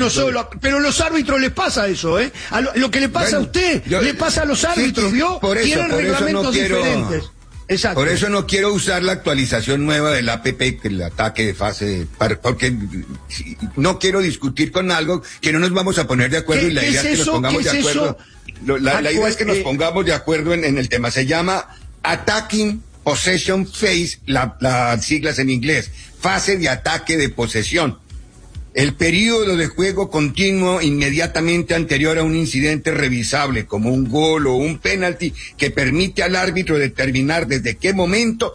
no solo, pero a los árbitros les pasa eso, ¿eh? Lo que le pasa a usted, le pasa a los árbitros, ¿vio? Tienen reglamentos diferentes. Exacto. Por eso no quiero usar la actualización nueva del APP, el ataque de fase, porque no quiero discutir con algo que no nos vamos a poner de acuerdo, y la idea es que nos pongamos de acuerdo. La idea es que nos pongamos de acuerdo en el tema. Se llama Attacking Possession Phase, las siglas en inglés, fase de ataque de posesión. El período de juego continuo inmediatamente anterior a un incidente revisable, como un gol o un penalti, que permite al árbitro determinar desde qué momento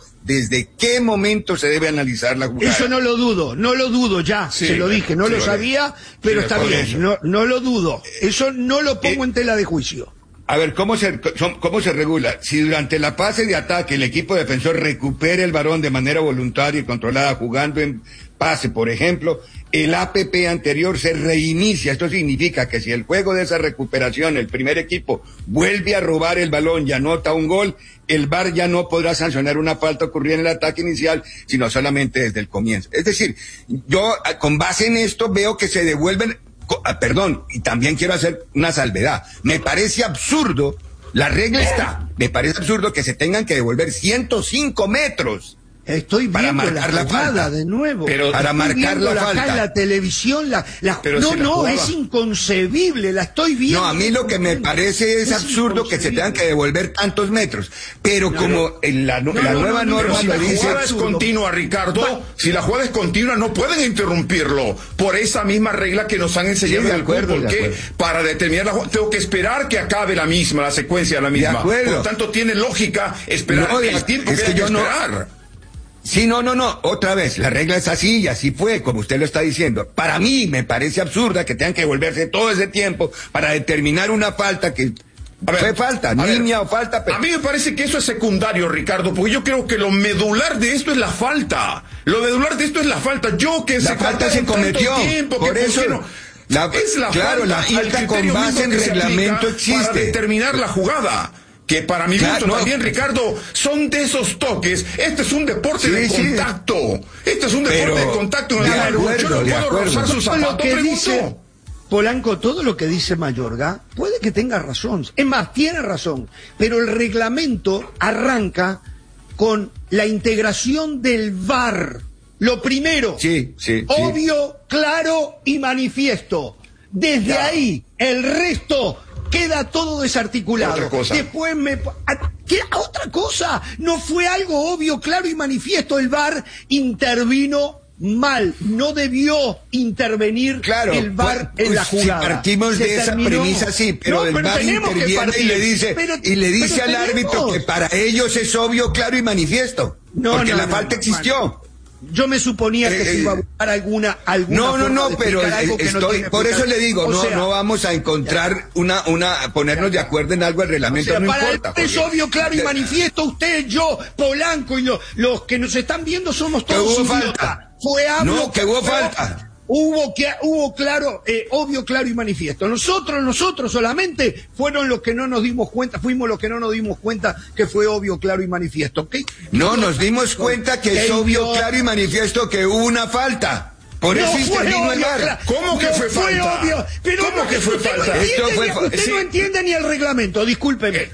se debe analizar la jugada. Eso no lo dudo, ya, sí, se lo dije, no lo sabía, pero está bien, no lo dudo. Eso no lo pongo en tela de juicio. A ver, ¿cómo se regula? Si durante la fase de ataque el equipo defensor recupera el balón de manera voluntaria y controlada jugando en pase, por ejemplo, el APP anterior se reinicia. Esto significa que si el juego de esa recuperación, el primer equipo vuelve a robar el balón y anota un gol, el VAR ya no podrá sancionar una falta ocurrida en el ataque inicial, sino solamente desde el comienzo. Es decir, yo con base en esto veo que se devuelven. Y también quiero hacer una salvedad. Me parece absurdo, la regla está, me parece absurdo que se tengan que devolver 105 metros. Estoy viendo para marcar la falta de nuevo. Pero para marcar la falta. Acá en la televisión, es inconcebible, la estoy viendo. No, a mí lo que me parece es absurdo que se tengan que devolver tantos metros. Pero como en la nueva norma lo dice. Si la jugada es continua, Ricardo, si la jugada es continua, no pueden interrumpirlo. Por esa misma regla que nos han enseñado en el fútbol, que para determinar la jugada, tengo que esperar que acabe la secuencia la misma. Por lo tanto, tiene lógica esperar el tiempo que hay que esperar. Sí, no, otra vez, la regla es así y así fue, como usted lo está diciendo. Para mí me parece absurda que tengan que volverse todo ese tiempo para determinar una falta que fue falta, o falta. A mí me parece que eso es secundario, Ricardo, porque yo creo que lo medular de esto es la falta. La falta se cometió, por eso. La falta con base en reglamento existe. Para determinar la jugada. Que para mi gusto también, Ricardo, son de esos toques. Este es un deporte de contacto. Este es un deporte de contacto. Yo no puedo rozar su zapato, pregunto. Polanco, todo lo que dice Mayorga, puede que tenga razón. Es más, tiene razón. Pero el reglamento arranca con la integración del VAR. Lo primero. Obvio, claro y manifiesto. Desde ahí, el resto queda todo desarticulado. Después otra cosa, no fue algo obvio, claro y manifiesto. El VAR intervino mal, no debió intervenir el VAR en la jugada. Si partimos de esa premisa, sí, pero el VAR interviene y le dice al árbitro que para ellos es obvio, claro y manifiesto, porque la falta existió. Yo me suponía que se iba a buscar alguna pero por eso le digo, no vamos a encontrar ponernos de acuerdo en algo, el reglamento no para importa. Es obvio, claro y manifiesto, usted, yo, Polanco y los que nos están viendo somos todos idiotas. Que hubo falta. Hubo claro, obvio, claro y manifiesto. Nosotros solamente fuimos los que no nos dimos cuenta que fue obvio, claro y manifiesto, ¿ok? No, nos dimos cuenta que es obvio, claro y manifiesto que hubo una falta. Por eso intervino el VAR. ¿Cómo que fue falta? Obvio, pero ¿cómo que fue falta? Usted no entiende ni el reglamento, discúlpeme.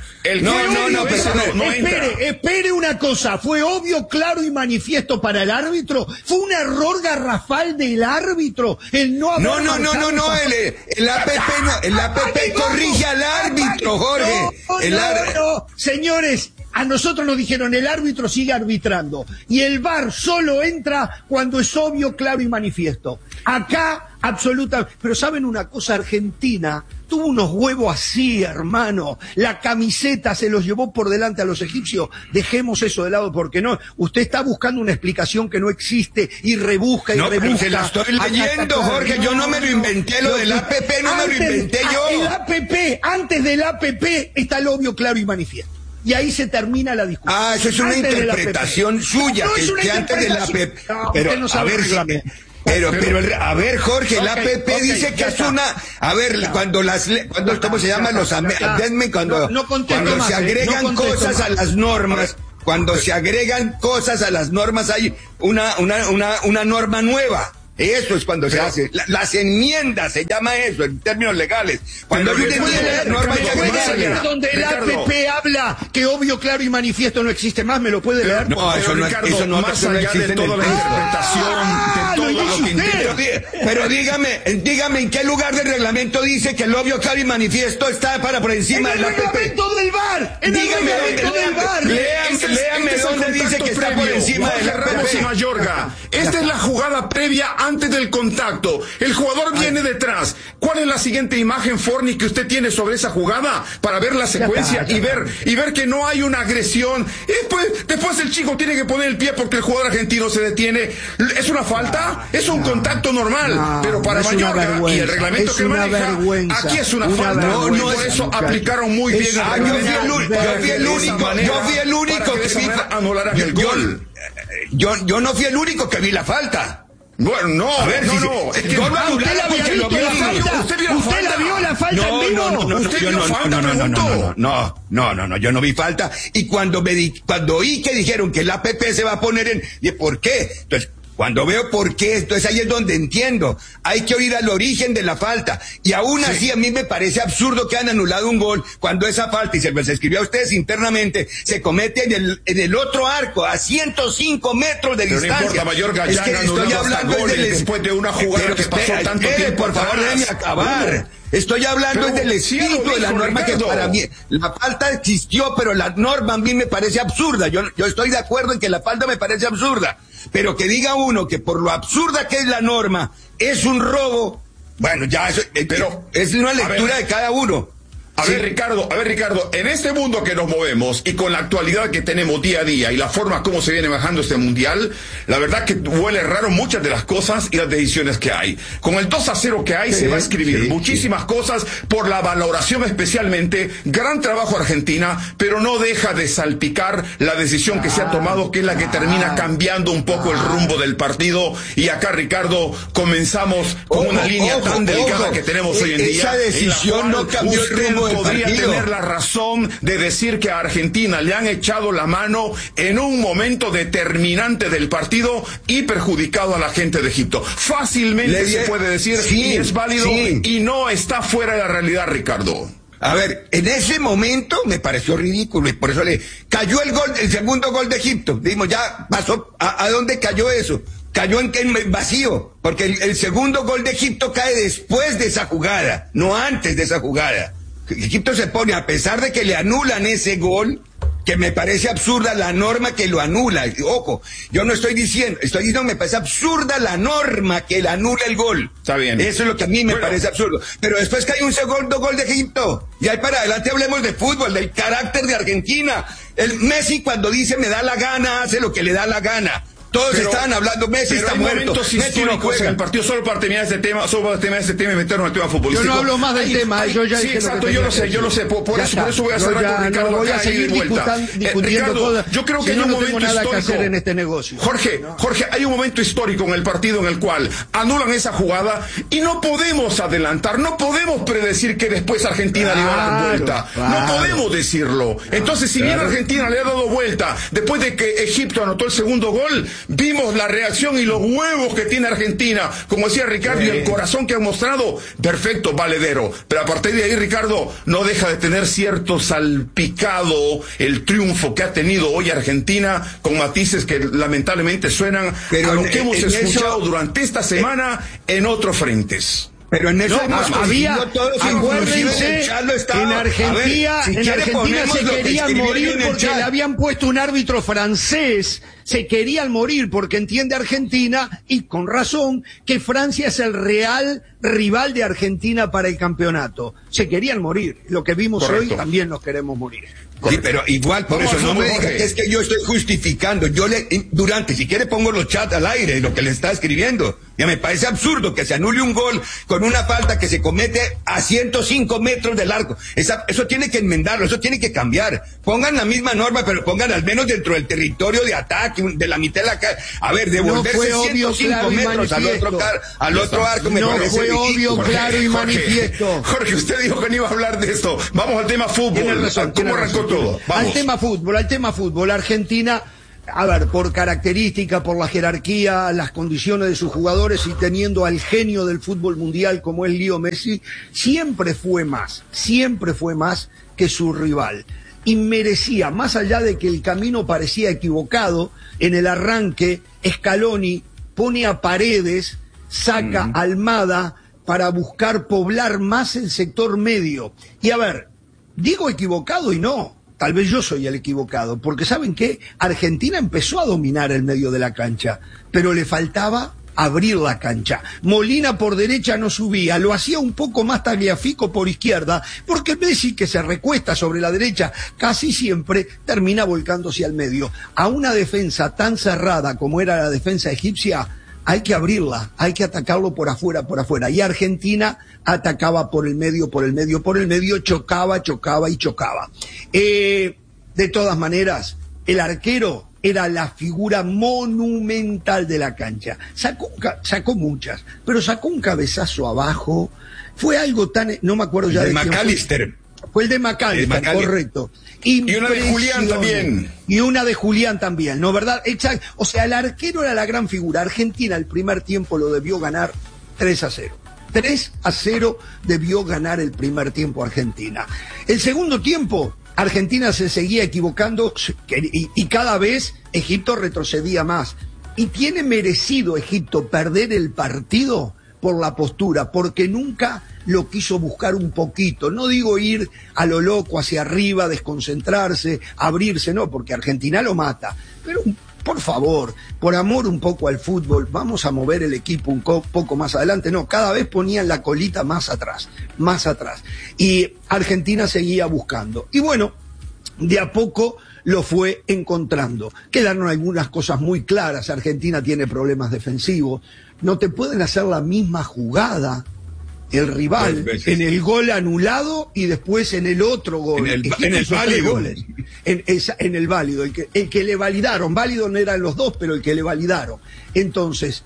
Espere una cosa. ¿Fue obvio, claro y manifiesto para el árbitro? ¿Fue un error garrafal del árbitro? El APP corrige al árbitro, Jorge. Señores, a nosotros nos dijeron el árbitro sigue arbitrando y el VAR solo entra cuando es obvio, claro y manifiesto. Acá, absolutamente. Pero ¿saben una cosa? Argentina tuvo unos huevos así, hermano. La camiseta se los llevó por delante a los egipcios. Dejemos eso de lado porque no. Usted está buscando una explicación que no existe y rebusca y rebusca. Pero se la estoy leyendo, Jorge. Yo no me lo inventé, lo del APP no me lo inventé yo. Antes del APP está el obvio, claro y manifiesto. Y ahí se termina la discusión. Eso es una interpretación suya. Que antes del APP. Pero, a ver, Jorge, el APP dice que es una. A ver, cuando ¿cómo se llaman los amendments? Cuando se agregan cosas a las normas. Cuando se agregan cosas a las normas hay una norma nueva. Eso es cuando se hace. Las enmiendas se llama eso en términos legales. Cuando hay una enmienda, norma hay que agregarle. Donde el APP habla que obvio, claro y manifiesto no existe más, ¿me lo puede leer? No, eso no, Ricardo, eso no, más allá de toda la interpretación, de todo lo que entiende. Pero dígame en qué lugar del reglamento dice que el obvio, claro y manifiesto está por encima del APP. En el reglamento del VAR. Dígame del VAR. Léame dónde dice que está por encima del Ramos y Mayorga. Esta es la jugada previa antes del contacto. El jugador viene detrás. ¿Cuál es la siguiente imagen, Forni, que usted tiene sobre esa jugada para ver la secuencia y ver que no hay una agresión? Después el chico tiene que poner el pie porque el jugador argentino se detiene. ¿Es una falta? Es un contacto normal. Pero para Mayorga y el reglamento que maneja, aquí es una falta. Y por eso aplicaron muy bien el reglamento. Yo fui el único que vi el gol. Yo no fui el único que vi la falta. Bueno, no, a ver, no. Es que ¿Usted la vio la falta en vivo? No, yo no vi falta. Y cuando oí que dijeron que el APP se va a poner dije, ¿por qué? Entonces, cuando veo por qué, entonces ahí es donde entiendo. Hay que oír al origen de la falta. Y aún así a mí me parece absurdo que han anulado un gol cuando esa falta, y se les escribió a ustedes internamente, se comete en el otro arco, a 105 metros de distancia. No importa, Mayorga, ya han anulado hasta goles después de una jugada que pasó tanto tiempo. Por favor, déjenme acabar. Estoy hablando del espíritu de la norma, Ricardo, que para mí, la falta existió, pero la norma a mí me parece absurda. Yo estoy de acuerdo en que la falta me parece absurda. Pero que diga uno que por lo absurda que es la norma, es un robo, bueno, ya eso, pero es una lectura de cada uno. A ver, Ricardo, en este mundo que nos movemos y con la actualidad que tenemos día a día y la forma como se viene bajando este mundial, la verdad que huele raro muchas de las cosas y las decisiones que hay. Con el 2-0 que hay, se va a escribir muchísimas cosas por la valoración especialmente, gran trabajo Argentina, pero no deja de salpicar la decisión que se ha tomado, que es la que termina cambiando un poco el rumbo del partido. Y acá, Ricardo, comenzamos con una línea tan delicada que tenemos hoy en día. Esa decisión no cambió el rumbo. Podría tener la razón de decir que a Argentina le han echado la mano en un momento determinante del partido y perjudicado a la gente de Egipto. Fácilmente se puede decir y es válido y no está fuera de la realidad, Ricardo. A ver, en ese momento me pareció ridículo y por eso cayó el segundo gol de Egipto. Dijimos, ya pasó, ¿a dónde cayó eso? Cayó en vacío, porque el segundo gol de Egipto cae después de esa jugada, no antes de esa jugada. Egipto se pone, a pesar de que le anulan ese gol, que me parece absurda la norma que lo anula. Ojo, yo no estoy diciendo me parece absurda la norma que le anula el gol. Está bien. Eso es lo que a mí me parece absurdo. Pero después que hay un segundo gol de Egipto, y ahí para adelante hablemos de fútbol, del carácter de Argentina. El Messi cuando dice me da la gana, hace lo que le da la gana. Todos estaban hablando, Messi está muerto. Messi no juega en el partido, solo para terminar este tema, y meternos en el tema futbolístico. Yo no hablo más del tema, yo ya dije exacto, yo lo sé, por eso voy a cerrar con Ricardo. No voy a seguir discutiendo Ricardo, yo creo que hay un momento histórico en este negocio. Jorge, hay un momento histórico en el partido en el cual anulan esa jugada y no podemos adelantar, no podemos predecir que después Argentina le va a dar vuelta. No podemos decirlo. Entonces, si bien Argentina le ha dado vuelta después de que Egipto anotó el segundo gol, vimos la reacción y los huevos que tiene Argentina, como decía Ricardo, y el corazón que ha mostrado, perfecto, valedero. Pero a partir de ahí, Ricardo, no deja de tener cierto salpicado el triunfo que ha tenido hoy Argentina, con matices que lamentablemente suenan a lo que hemos escuchado durante esta semana en otros frentes. Pero en eso acuérdense, en Argentina se querían morir porque le habían puesto un árbitro francés, se querían morir porque entiende Argentina, y con razón, que Francia es el real rival de Argentina para el campeonato. Se querían morir. Lo que vimos hoy también nos queremos morir. Sí, pero igual, por eso no me diga que es que yo estoy justificando. Si quiere pongo los chats al aire, lo que le está escribiendo. Ya me parece absurdo que se anule un gol con una falta que se comete a 105 metros del arco. Eso tiene que enmendarlo, eso tiene que cambiar. Pongan la misma norma, pero pongan al menos dentro del territorio de ataque, de la mitad de la calle. A ver, devolverse 105 metros al otro arco me parece fue obvio, claro y manifiesto. Jorge, usted dijo que no iba a hablar de esto. Vamos al tema fútbol. ¿Cómo arrancó todo? Al tema fútbol. Argentina A ver, por característica, por la jerarquía, las condiciones de sus jugadores y teniendo al genio del fútbol mundial como es Leo Messi, siempre fue más que su rival. Y merecía, más allá de que el camino parecía equivocado, en el arranque Scaloni pone a Paredes, saca a Almada para buscar poblar más el sector medio. Y a ver, digo equivocado y no. Tal vez yo soy el equivocado, porque ¿saben qué? Argentina empezó a dominar el medio de la cancha, pero le faltaba abrir la cancha. Molina por derecha no subía, lo hacía un poco más Tagliafico por izquierda, porque Messi, que se recuesta sobre la derecha, casi siempre termina volcándose al medio. A una defensa tan cerrada como era la defensa egipcia, hay que abrirla, hay que atacarlo por afuera. Y Argentina atacaba por el medio, chocaba. De todas maneras, el arquero era la figura monumental de la cancha. Sacó muchas, pero sacó un cabezazo abajo. Fue algo tan... No me acuerdo ya de McAllister. Fue el de McAllister, correcto. Y una de Julián también. Y una de Julián también, ¿no? ¿Verdad? Exacto. O sea, el arquero era la gran figura. Argentina el primer tiempo lo debió ganar 3-0. 3-0 debió ganar el primer tiempo Argentina. El segundo tiempo, Argentina se seguía equivocando y cada vez Egipto retrocedía más. Y tiene merecido Egipto perder el partido por la postura, porque nunca lo quiso buscar un poquito. No digo ir a lo loco hacia arriba, desconcentrarse, abrirse, no, porque Argentina lo mata. Pero por favor, por amor un poco al fútbol, vamos a mover el equipo un poco más adelante. No, cada vez ponían la colita más atrás. Y Argentina seguía buscando. Y bueno, de a poco lo fue encontrando. Quedaron algunas cosas muy claras. Argentina tiene problemas defensivos. No te pueden hacer la misma jugada el rival en el gol anulado y después en el otro gol. En el válido. En el válido, el que le validaron. Válido no eran los dos, pero el que le validaron. Entonces,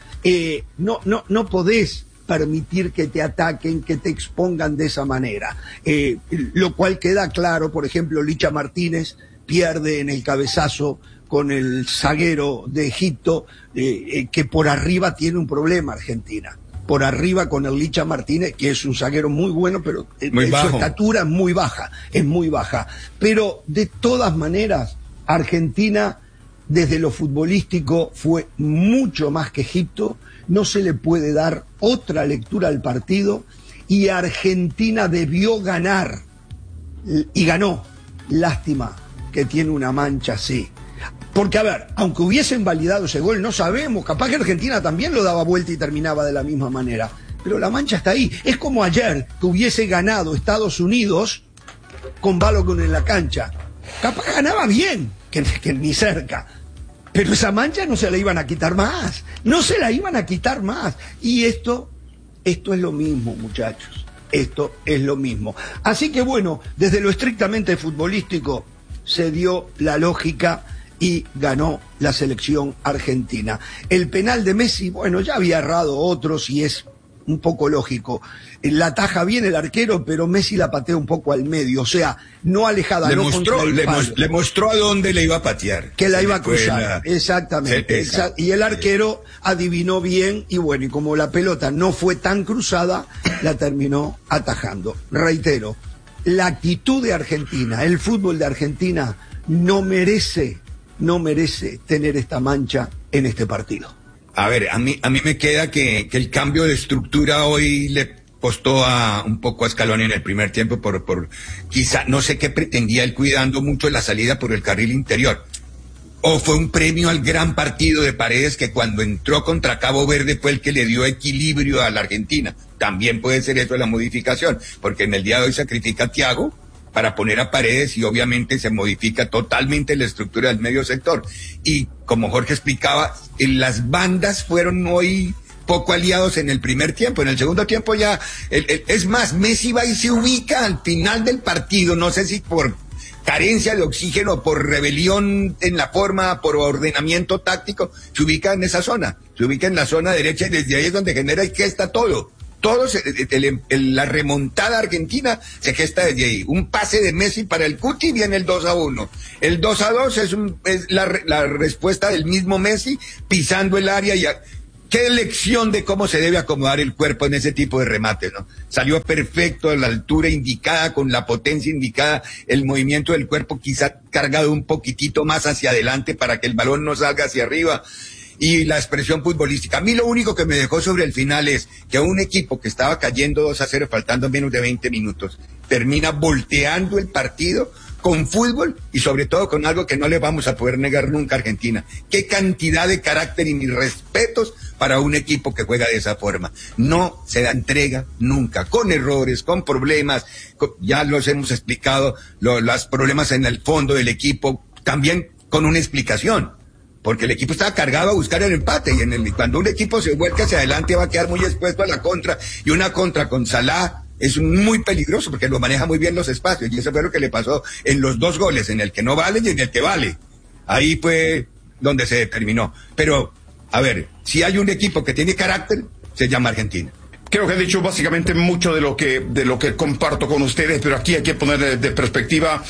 no podés permitir que te ataquen, que te expongan de esa manera. Lo cual queda claro, por ejemplo, Licha Martínez pierde en el cabezazo con el zaguero de Egipto, que por arriba tiene un problema Argentina. Por arriba con el Licha Martínez, que es un zaguero muy bueno, pero su estatura es muy baja. Pero de todas maneras, Argentina, desde lo futbolístico, fue mucho más que Egipto. No se le puede dar otra lectura al partido, y Argentina debió ganar, y ganó. Lástima que tiene una mancha así. Porque, a ver, aunque hubiesen validado ese gol, no sabemos, capaz que Argentina también lo daba vuelta y terminaba de la misma manera. Pero la mancha está ahí. Es como ayer, que hubiese ganado Estados Unidos con Balogun en la cancha. Capaz ganaba bien, que ni cerca. Pero esa mancha no se la iban a quitar más. Y esto es lo mismo, muchachos. Esto es lo mismo. Así que bueno, desde lo estrictamente futbolístico, se dio la lógica y ganó la selección argentina. El penal de Messi, bueno, ya había errado otros y es un poco lógico. La ataja bien el arquero, pero Messi la patea un poco al medio, o sea, no alejada, le mostró a dónde le iba a patear. Que la iba a cruzar, exactamente. Y el arquero adivinó bien, y bueno, y como la pelota no fue tan cruzada, la terminó atajando. Reitero, la actitud de Argentina, el fútbol de Argentina, no merece tener esta mancha en este partido. A ver, a mí me queda que el cambio de estructura hoy le costó un poco a Scaloni en el primer tiempo por quizá, no sé qué pretendía él, cuidando mucho la salida por el carril interior. O fue un premio al gran partido de Paredes, que cuando entró contra Cabo Verde fue el que le dio equilibrio a la Argentina. También puede ser eso la modificación, porque en el día de hoy sacrifica a Thiago para poner a Paredes y obviamente se modifica totalmente la estructura del medio sector. Y como Jorge explicaba, las bandas fueron hoy poco aliados en el primer tiempo. En el segundo tiempo ya, es más, Messi va y se ubica al final del partido, no sé si por carencia de oxígeno, por rebelión en la forma, por ordenamiento táctico, se ubica en esa zona, se ubica en la zona derecha, y desde ahí es donde genera y gesta todo todos, la remontada argentina se gesta desde ahí. Un pase de Messi para el Cuti, viene el 2-1. El 2-2 es la respuesta del mismo Messi pisando el área y qué lección de cómo se debe acomodar el cuerpo en ese tipo de remates, ¿no? Salió perfecto a la altura indicada, con la potencia indicada, el movimiento del cuerpo quizá cargado un poquitito más hacia adelante para que el balón no salga hacia arriba. Y la expresión futbolística. A mí lo único que me dejó sobre el final es que un equipo que estaba cayendo 2-0 faltando menos de 20 minutos, termina volteando el partido con fútbol y sobre todo con algo que no le vamos a poder negar nunca a Argentina. Qué cantidad de carácter y mis respetos para un equipo que juega de esa forma. No se da entrega nunca, con errores, con problemas, ya los hemos explicado, los problemas en el fondo del equipo, también con una explicación. Porque el equipo estaba cargado a buscar el empate y cuando un equipo se vuelca hacia adelante va a quedar muy expuesto a la contra, y una contra con Salah es muy peligroso porque lo maneja muy bien los espacios, y eso fue lo que le pasó en los 2 goles, en el que no vale y en el que vale. Ahí fue donde se determinó. Pero, a ver, si hay un equipo que tiene carácter, se llama Argentina. Creo que he dicho básicamente mucho de lo que comparto con ustedes, pero aquí hay que poner de perspectiva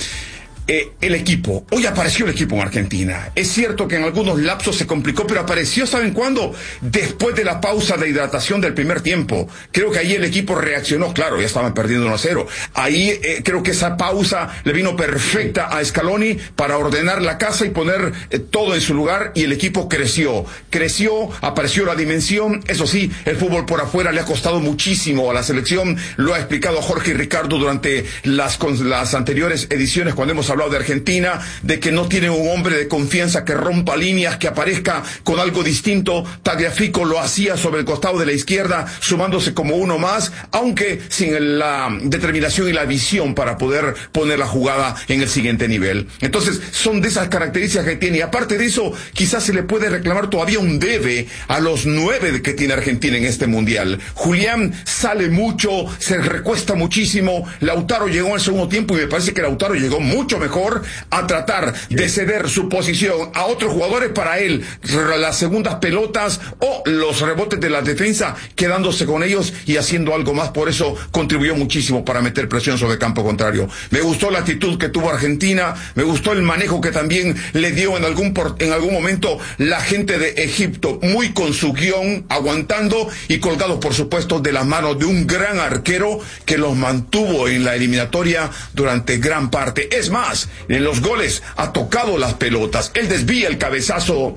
el equipo. Hoy apareció el equipo en Argentina. Es cierto que en algunos lapsos se complicó, pero apareció, ¿saben cuándo? Después de la pausa de hidratación del primer tiempo. Creo que ahí el equipo reaccionó. Claro, ya estaban perdiendo 1-0. Ahí creo que esa pausa le vino perfecta a Scaloni para ordenar la casa y poner todo en su lugar, y el equipo creció, apareció la dimensión. Eso sí, el fútbol por afuera le ha costado muchísimo a la selección. Lo ha explicado Jorge y Ricardo durante las anteriores ediciones cuando hemos hablado de Argentina, de que no tiene un hombre de confianza que rompa líneas, que aparezca con algo distinto. Tagliafico lo hacía sobre el costado de la izquierda, sumándose como uno más, aunque sin la determinación y la visión para poder poner la jugada en el siguiente nivel. Entonces, son de esas características que tiene. Y aparte de eso, quizás se le puede reclamar todavía un debe a los 9 que tiene Argentina en este Mundial. Julián sale mucho, se recuesta muchísimo. Lautaro llegó al segundo tiempo y me parece que Lautaro llegó mucho mejor a tratar de ceder su posición a otros jugadores para él, las segundas pelotas o los rebotes de la defensa, quedándose con ellos y haciendo algo más. Por eso contribuyó muchísimo para meter presión sobre el campo contrario. Me gustó la actitud que tuvo Argentina, me gustó el manejo que también le dio en algún momento la gente de Egipto, muy con su guión, aguantando y colgados por supuesto de las manos de un gran arquero que los mantuvo en la eliminatoria durante gran parte. Es más, en los goles ha tocado las pelotas. Él desvía el cabezazo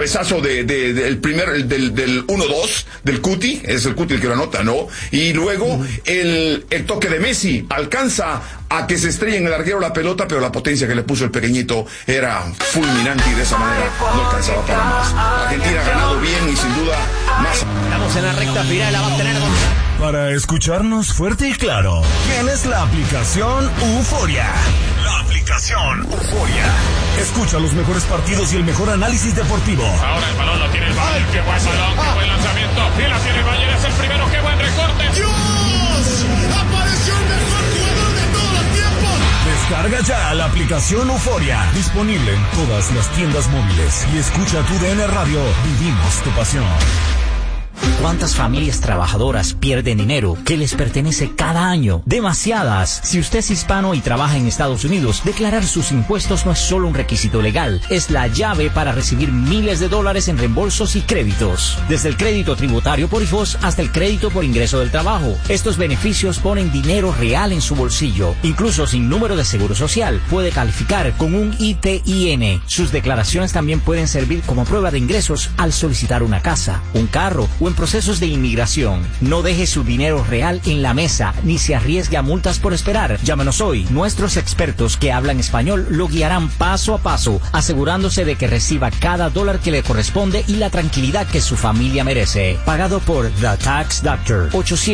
del 1-2 del Cuti, es el Cuti el que lo anota, ¿no? Y luego el toque de Messi alcanza a que se estrelle en el larguero la pelota, pero la potencia que le puso el pequeñito era fulminante y de esa manera no alcanzaba para más. Argentina ha ganado bien y sin duda más. Estamos en la recta final, la va a tener para escucharnos fuerte y claro. Tienes la aplicación Euforia. La aplicación Euforia. Escucha los mejores partidos y el mejor análisis deportivo. Ahora el balón lo tiene el Bayern. Qué buen balón, qué buen lanzamiento. Y la tiene el Bayern, es el primero. Qué buen recorte. ¡Dios! ¡Apareció el mejor jugador de todos los tiempos! Descarga ya la aplicación Euforia. Disponible en todas las tiendas móviles. Y escucha tu DN Radio. Vivimos tu pasión. ¿Cuántas familias trabajadoras pierden dinero que les pertenece cada año? Demasiadas. Si usted es hispano y trabaja en Estados Unidos, declarar sus impuestos no es solo un requisito legal, es la llave para recibir miles de dólares en reembolsos y créditos. Desde el crédito tributario por hijos hasta el crédito por ingreso del trabajo. Estos beneficios ponen dinero real en su bolsillo. Incluso sin número de seguro social, puede calificar con un ITIN. Sus declaraciones también pueden servir como prueba de ingresos al solicitar una casa, un carro o en procesos de inmigración. No deje su dinero real en la mesa, ni se arriesgue a multas por esperar. Llámenos hoy. Nuestros expertos que hablan español lo guiarán paso a paso, asegurándose de que reciba cada dólar que le corresponde y la tranquilidad que su familia merece. Pagado por The Tax Doctor.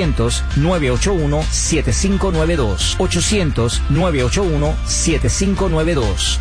800-981-7592. 800-981-7592.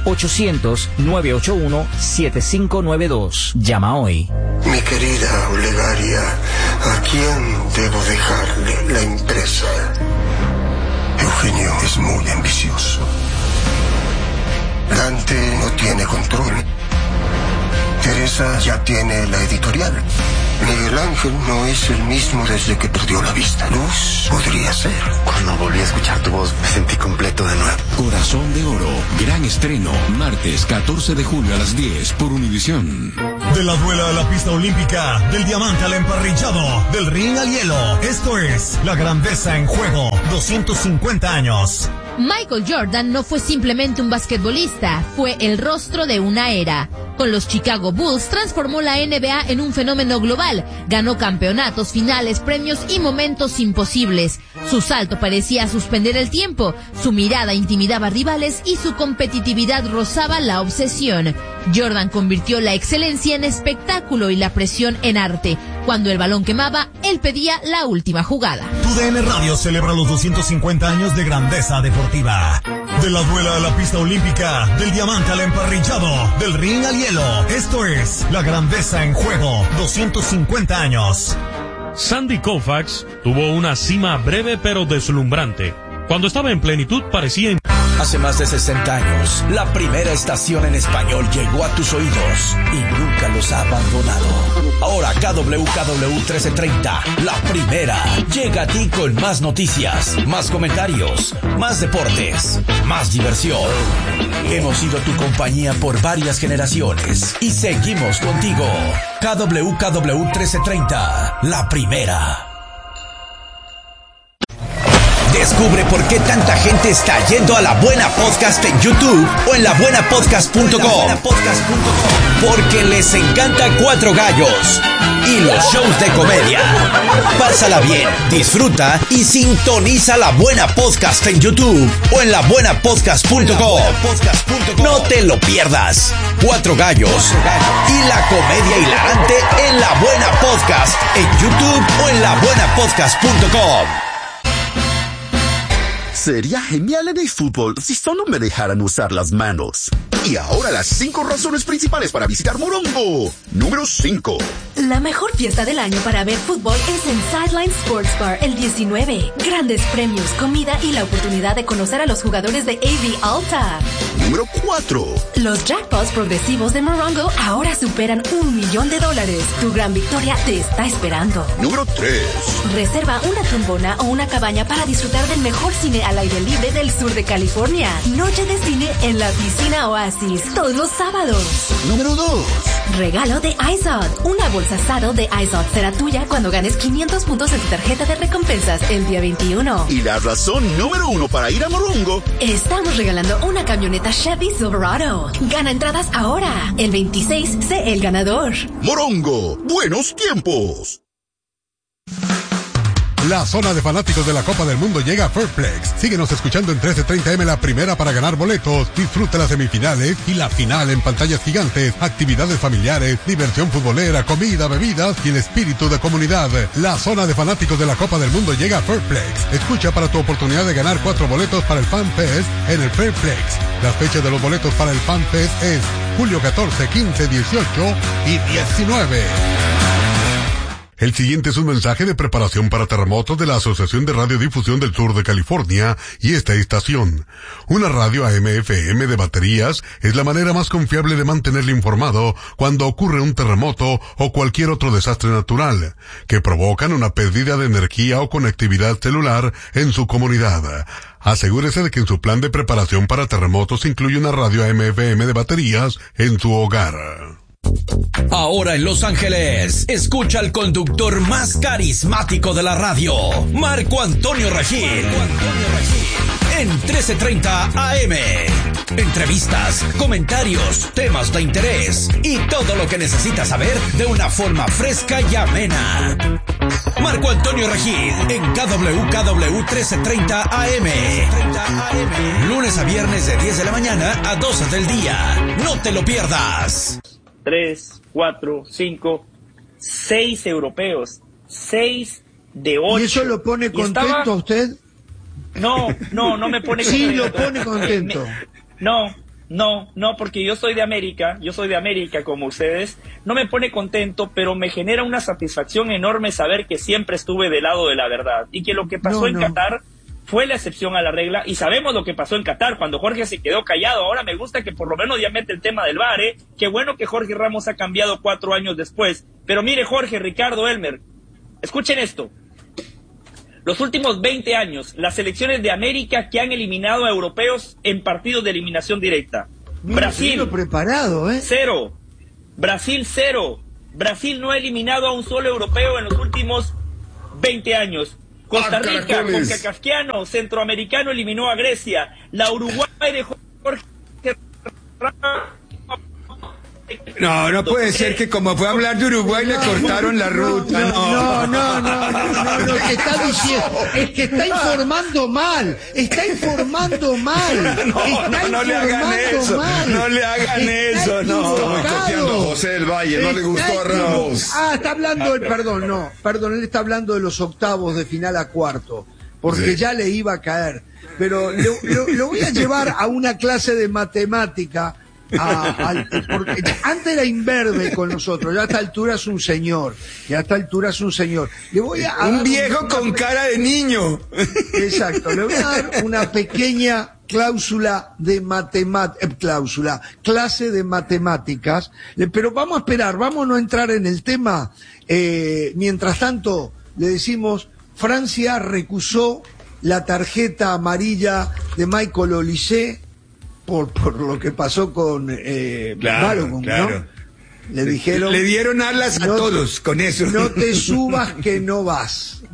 800-981-7592. Llama hoy. Mi querida Olegaria, ¿a quién debo dejarle la empresa? Eugenio es muy ambicioso. Dante no tiene control. Teresa ya tiene la editorial. Miguel Ángel no es el mismo desde que perdió la vista. Luz podría ser. Cuando volví a escuchar tu voz, me sentí completo de nuevo. Corazón de Oro, gran estreno, martes 14 de julio a las 10 por Univisión. De la duela a la pista olímpica, del diamante al emparrillado, del ring al hielo. Esto es La Grandeza en Juego, 250 años. Michael Jordan no fue simplemente un basquetbolista, fue el rostro de una era. Con los Chicago Bulls transformó la NBA en un fenómeno global, ganó campeonatos, finales, premios y momentos imposibles. Su salto parecía suspender el tiempo, su mirada intimidaba rivales y su competitividad rozaba la obsesión. Jordan convirtió la excelencia en espectáculo y la presión en arte. Cuando el balón quemaba, él pedía la última jugada. TUDN Radio celebra los 250 años de grandeza deportiva. De la duela a la pista olímpica, del diamante al emparrillado, del ring al hielo. Esto es La Grandeza en Juego, 250 años. Sandy Koufax tuvo una cima breve pero deslumbrante. Cuando estaba en plenitud parecía... Hace más de 60 años, la primera estación en español llegó a tus oídos y nunca los ha abandonado. Ahora KWKW 1330, la primera, llega a ti con más noticias, más comentarios, más deportes, más diversión. Hemos sido tu compañía por varias generaciones y seguimos contigo. KWKW 1330, la primera. Descubre por qué tanta gente está yendo a La Buena Podcast en YouTube o en labuenapodcast.com. Porque les encanta Cuatro Gallos y los shows de comedia. Pásala bien, disfruta y sintoniza La Buena Podcast en YouTube o en labuenapodcast.com. No te lo pierdas. Cuatro Gallos y la comedia hilarante en La Buena Podcast en YouTube o en labuenapodcast.com. Sería genial en el fútbol si solo me dejaran usar las manos. Y ahora las 5 razones principales para visitar Morongo. Número 5. La mejor fiesta del año para ver fútbol es en Sideline Sports Bar el 19. Grandes premios, comida y la oportunidad de conocer a los jugadores de AV Alta. Número 4. Los jackpots progresivos de Morongo ahora superan $1 millón. Tu gran victoria te está esperando. Número 3. Reserva una tumbona o una cabaña para disfrutar del mejor cine al aire libre del sur de California. Noche de cine en la piscina Oasis, todos los sábados. Número 2. Regalo de iZod. Una bolsa Saddle de iZod será tuya cuando ganes 500 puntos en tu tarjeta de recompensas el día 21. Y la razón número 1 para ir a Morongo. Estamos regalando una camioneta Chevy Silverado. Gana entradas ahora. El 26, sé el ganador. Morongo, buenos tiempos. La zona de fanáticos de la Copa del Mundo llega a Fairplex. Síguenos escuchando en 1330M la primera para ganar boletos. Disfruta las semifinales y la final en pantallas gigantes, actividades familiares, diversión futbolera, comida, bebidas y el espíritu de comunidad. La zona de fanáticos de la Copa del Mundo llega a Fairplex. Escucha para tu oportunidad de ganar 4 boletos para el Fan Fest en el Fairplex. Las fechas de los boletos para el Fan Fest es julio 14, 15, 18 y 19. El siguiente es un mensaje de preparación para terremotos de la Asociación de Radiodifusión del Sur de California y esta estación. Una radio AM/FM de baterías es la manera más confiable de mantenerle informado cuando ocurre un terremoto o cualquier otro desastre natural, que provocan una pérdida de energía o conectividad celular en su comunidad. Asegúrese de que en su plan de preparación para terremotos incluye una radio AM/FM de baterías en su hogar. Ahora en Los Ángeles, escucha al conductor más carismático de la radio, Marco Antonio Regil. En 1330 AM. Entrevistas, comentarios, temas de interés y todo lo que necesitas saber de una forma fresca y amena. Marco Antonio Regil en KWKW 1330 AM. Lunes a viernes de 10 de la mañana a 12 del día. No te lo pierdas. 3, 4, 5, 6 europeos, 6 de 8. ¿Y eso lo pone contento a usted? No me pone contento. Sí, lo pone contento. No, porque yo soy de América como ustedes. No me pone contento, pero me genera una satisfacción enorme saber que siempre estuve del lado de la verdad y que lo que pasó en Qatar fue la excepción a la regla, y sabemos lo que pasó en Qatar cuando Jorge se quedó callado. Ahora me gusta que por lo menos ya mete el tema del VAR, Qué bueno que Jorge Ramos ha cambiado 4 años después. Pero mire, Jorge, Ricardo, Elmer, escuchen esto. Los últimos 20 años, las selecciones de América que han eliminado a europeos en partidos de eliminación directa. Brasil, preparado, 0. Brasil, 0. Brasil no ha eliminado a un solo europeo en los últimos 20 años. Costa Rica, con Kafkiano, centroamericano, eliminó a Grecia. La Uruguay de Jorge Ramos. No puede ser que como fue a hablar de Uruguay le cortaron la ruta. No, lo que está diciendo es que está informando mal. No le hagan eso, no. José del Valle, no le gustó a Ramos. Está hablando perdón, él está hablando de los octavos de final a cuarto, porque ya le iba a caer. Pero lo voy a llevar a una clase de matemática. Porque antes era imberbe con nosotros, ya a esta altura es un señor. Le voy a un viejo con cara de niño. Exacto, le voy a dar una pequeña clase de matemáticas, pero vamos a esperar, vamos a no entrar en el tema. Mientras tanto, le decimos, Francia recusó la tarjeta amarilla de Michael Olise por lo que pasó con Balogun, ¿no? Le dijeron, le dieron alas a todos con eso. No te subas que no vas.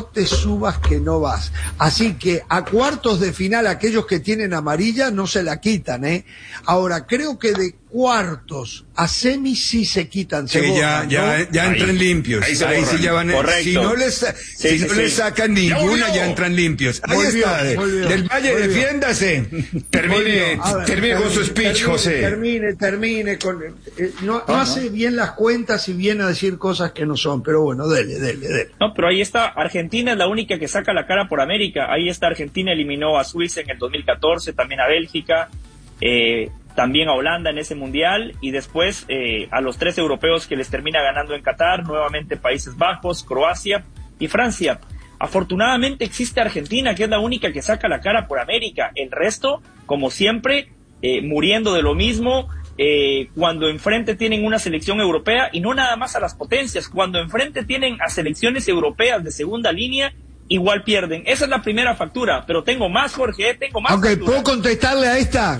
Así que a cuartos de final aquellos que tienen amarilla no se la quitan, Ahora creo que de cuartos a semis sí se quitan, se borran, ya entran limpios. Ahí sí ya van. Correcto. Si no les sacan ninguna, ya entran limpios. Ahí está. Del Valle, defiéndase. Termine con su speech, José. Termine con no hace bien las cuentas y viene a decir cosas que no son, pero bueno, dele. No, pero ahí está, Argentina es la única que saca la cara por América. Ahí está, Argentina eliminó a Suiza en el 2014, también a Bélgica, también a Holanda en ese mundial, y después a los 3 europeos que les termina ganando en Qatar, nuevamente Países Bajos, Croacia y Francia. Afortunadamente existe Argentina, que es la única que saca la cara por América. El resto, como siempre, muriendo de lo mismo. Cuando enfrente tienen una selección europea, y no nada más a las potencias, cuando enfrente tienen a selecciones europeas de segunda línea, igual pierden. Esa es la primera factura, pero tengo más, Jorge, ¿puedo contestarle a esta?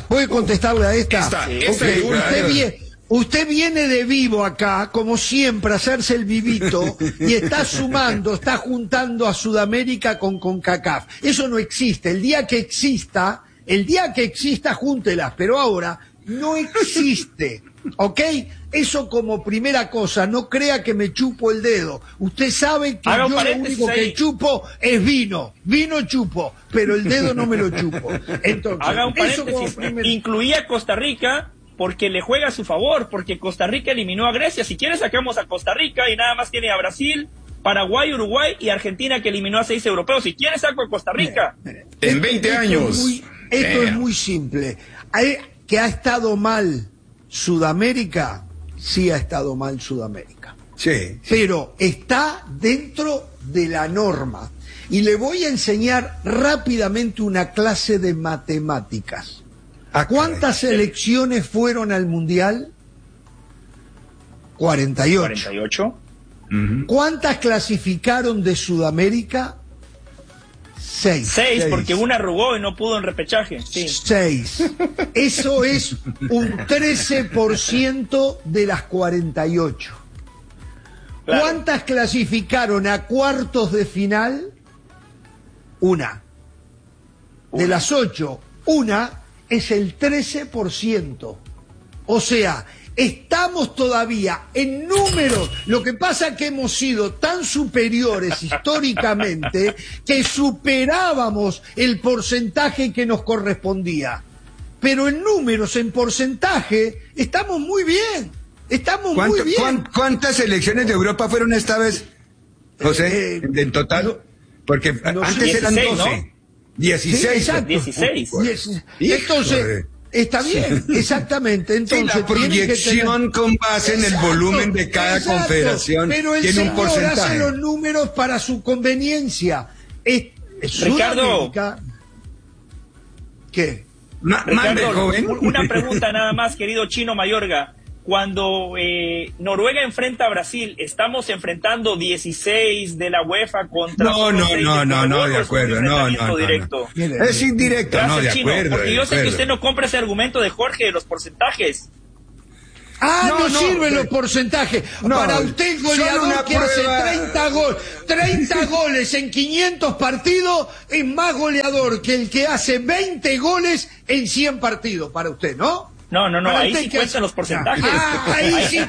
Usted viene de vivo acá, como siempre, a hacerse el vivito, y está juntando a Sudamérica con CONCACAF. Eso no existe. El día que exista, júntelas, pero ahora no existe, ¿ok? Eso como primera cosa, no crea que me chupo el dedo. Usted sabe que yo lo único que chupo es vino chupo, pero el dedo no me lo chupo. Entonces, haga un paréntesis, incluía Costa Rica porque le juega a su favor, porque Costa Rica eliminó a Grecia. Si quiere sacamos a Costa Rica y nada más tiene a Brasil, Paraguay, Uruguay y Argentina, que eliminó a 6 europeos. Si quiere saco a Costa Rica. En 20 años. Esto es muy simple. ¿Que ha estado mal Sudamérica? Sí ha estado mal Sudamérica. Sí. Pero está dentro de la norma. Y le voy a enseñar rápidamente una clase de matemáticas. ¿Cuántas selecciones fueron al Mundial? 48. ¿Cuántas clasificaron de Sudamérica? 6, porque una arrugó y no pudo en repechaje. 6. Eso es un 13% de las 48. Claro. ¿Cuántas clasificaron a cuartos de final? Una. De las 8, una es el 13%. O sea, estamos todavía en números. Lo que pasa es que hemos sido tan superiores históricamente que superábamos el porcentaje que nos correspondía. Pero en números, en porcentaje, estamos muy bien. ¿Cuántas selecciones de Europa fueron esta vez, José, en total? Porque antes 16, eran 12. ¿No? 16. Sí, 16. Entonces, está bien, exactamente. Entonces, sí, la proyección con base en el volumen de cada confederación pero el tiene un porcentaje. Hace los números para su conveniencia. Ricardo. ¿Qué? Ricardo, una pregunta nada más, querido Chino Mayorga. Cuando Noruega enfrenta a Brasil, ¿estamos enfrentando 16 de la UEFA contra... No, de acuerdo, no. Directo? Es indirecto, Gracias, no, de Chino, acuerdo. porque yo sé que usted no compra ese argumento de Jorge de los porcentajes. No sirven los porcentajes. Para usted, goleador que hace 30 goles en 500 partidos es más goleador que el que hace 20 goles en 100 partidos, para usted, ¿no? No, ahí sí cuentan los porcentajes. Ahí sí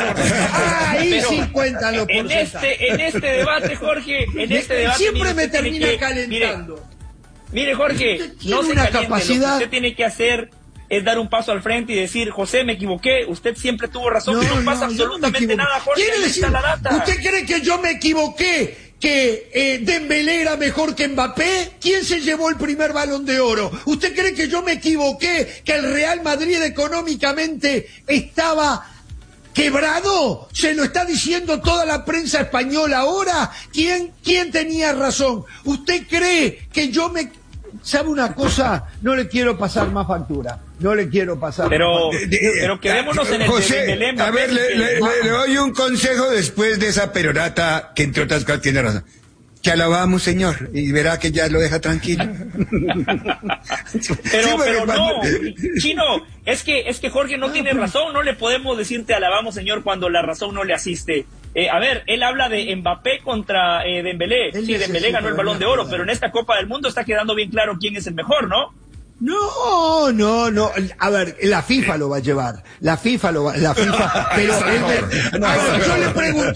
cuentan los porcentajes. En este debate, Jorge, siempre me termina calentando. Mire, Jorge, no se caliente. Lo que usted tiene que hacer es dar un paso al frente y decir, José, me equivoqué, usted siempre tuvo razón, no pasa absolutamente nada, Jorge, ahí está la data. ¿Usted cree que yo me equivoqué? ¿Que Dembélé era mejor que Mbappé? ¿Quién se llevó el primer Balón de Oro? ¿Usted cree que yo me equivoqué? ¿Que el Real Madrid económicamente estaba quebrado? ¿Se lo está diciendo toda la prensa española ahora? ¿Quién tenía razón? ¿Usted cree que yo me... ¿Sabe una cosa? No le quiero pasar más factura. Pero quedémonos en el José, Dembélé, a ver, le doy un consejo después de esa perorata que entre otras cosas tiene razón. Que alabamos, señor, y verá que ya lo deja tranquilo. pero no, Chino, es que Jorge no tiene razón, no le podemos decir te alabamos, señor, cuando la razón no le asiste. A ver, él habla de Mbappé contra Dembélé. Sí, Dembélé ganó el Balón de Oro, pero en esta Copa del Mundo está quedando bien claro quién es el mejor, ¿no? No. A ver, la FIFA lo va a llevar. Pero yo le pregunto,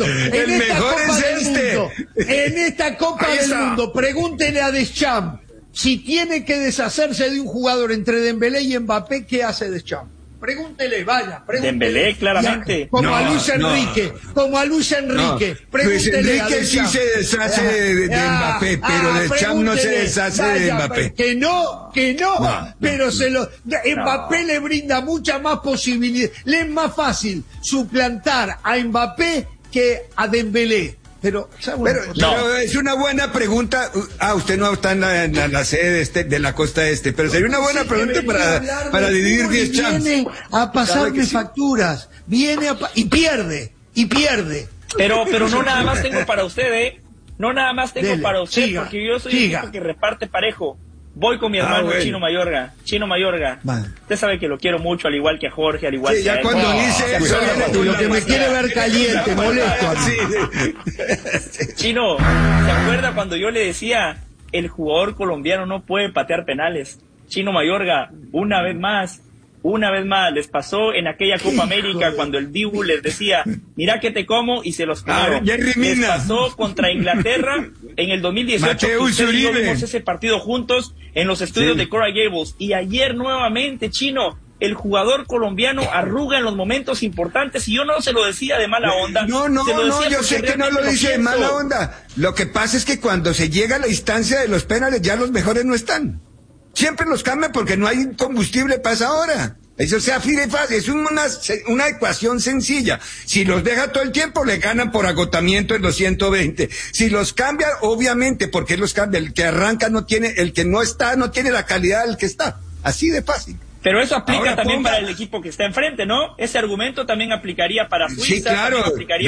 en esta Copa del Mundo, pregúntele a Deschamps si tiene que deshacerse de un jugador entre Dembélé y Mbappé, ¿qué hace Deschamps? Pregúntele. Dembélé, claramente. Como a Luis Enrique. Luis Enrique sí se deshace de Mbappé, pero Deschamps no se deshace de Mbappé. Que no, pero Mbappé le brinda mucha más posibilidad. Le es más fácil suplantar a Mbappé que a Dembélé. Pero es una buena pregunta. Usted no está en la sede de la costa este, pero sería una buena pregunta para dividir 10 chances. Viene a pasarme facturas, y pierde. Pero no nada más tengo para usted, No nada más tengo para usted, porque yo soy el tipo que reparte parejo. Voy con mi hermano Chino Mayorga. Vale. Usted sabe que lo quiero mucho, al igual que a Jorge, al igual que a él. Cuando dice eso, lo que me quiere ver caliente, molesto. Chino, ¿se acuerda cuando yo le decía el jugador colombiano no puede patear penales? Chino Mayorga, una vez más les pasó en aquella Copa América cuando el Dibu les decía, mira que te como, y se los comió. Les pasó contra Inglaterra en el 2018, usted y yo vimos ese partido juntos en los estudios de Coral Gables, y ayer nuevamente, Chino, el jugador colombiano arruga en los momentos importantes, y yo no se lo decía de mala onda. No, yo sé que no lo dice de mala onda. Lo que pasa es que cuando se llega a la instancia de los penales, ya los mejores no están. Siempre los cambian porque no hay combustible para esa hora. Eso sea fácil, es una ecuación sencilla. Si los deja todo el tiempo, le ganan por agotamiento en los 120. Si los cambia, obviamente, porque los cambia. El que arranca el que no está, no tiene la calidad del que está. Así de fácil. Pero eso aplica también para el equipo que está enfrente, ¿no? Ese argumento también aplicaría para Suiza. Sí, claro.